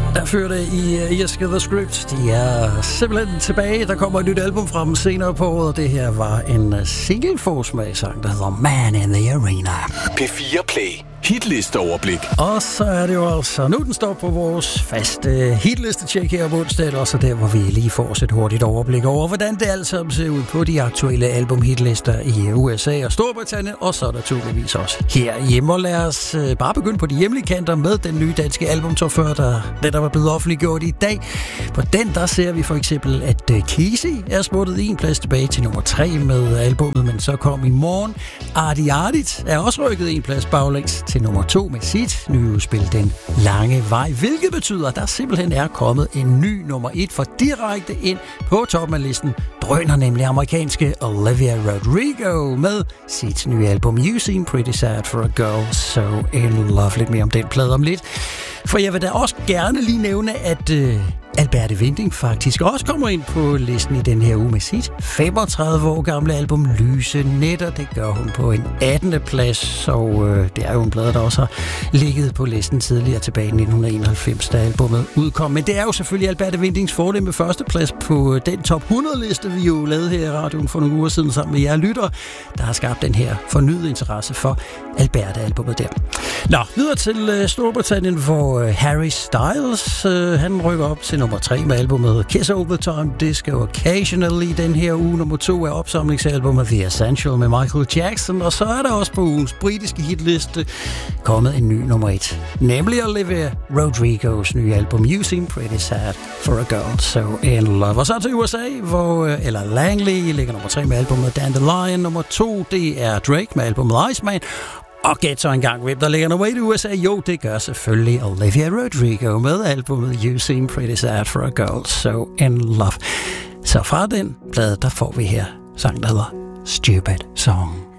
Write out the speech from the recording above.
Der førte i Irske The Script. De er simpelthen tilbage. Der kommer et nyt album fra dem senere på året. Det her var en single-forsmag-sang, der hedder Man in the Arena. P4 Play. Hitlisteoverblik. Og så er det jo altså nu, den står på vores faste hitliste-tjek her om onsdag, og så der, hvor vi lige får os et hurtigt overblik over, hvordan det alt sammen ser ud på de aktuelle album-hitlister i USA og Storbritannien, og så naturligvis også herhjemme. Og lad os bare begynde på de hjemlige kanter med den nye danske albumtorfør, der var blevet offentliggjort i dag. På den, der ser vi for eksempel, at Casey er smuttet en plads tilbage til nummer 3 med albummet, men så kom i morgen. Arti Artit er også rykket en plads baglæns til nummer 2 med sit nye udspil Den Lange Vej, hvilket betyder, at der simpelthen er kommet en ny nummer 1 for direkte ind på toppen af listen. Drøner nemlig amerikanske Olivia Rodrigo med sit nye album You Seem Pretty Sad for a Girl So In Love. Lidt mere om den plade om lidt. For jeg vil da også gerne lige nævne, at Alberte Winding faktisk også kommer ind på listen i den her uge med sit 35 år gamle album Lyse Nætter. Det gør hun på en 18. plads, og det er jo en plade, der også har ligget på listen tidligere tilbage i 1991, da albumet udkom. Men det er jo selvfølgelig Alberte Windings fordel med første plads på den top 100-liste, vi jo lavede her i radioen for nogle uger siden sammen med jer lyttere, der har skabt den her fornyede interesse for Alberte-albumet der. Nå, videre til Storbritannien, hvor Harry Styles, han rykker op til nummer 3 med albumet Kiss All The Time Disco Occasionally. Den her uge nummer 2 er opsamlingsalbumet The Essential med Michael Jackson, og så er der også på ugens britiske hitliste kommet en ny nummer 1, nemlig Olivia Rodrigos nye album You Seem Pretty Sad for a Girl So In Love. Og så til USA, hvor Ella Langley ligger nummer 3 med albumet Dandelion. Nummer 2, det er Drake med albumet Iceman. Og gæt så engang, hvem der ligger nummer 1 i USA? Jo, det gør selvfølgelig Olivia Rodrigo med albumet You Seem Pretty Sad for a Girl So In Love. Så fra den plade, der får vi her sang, der hedder Stupid Song.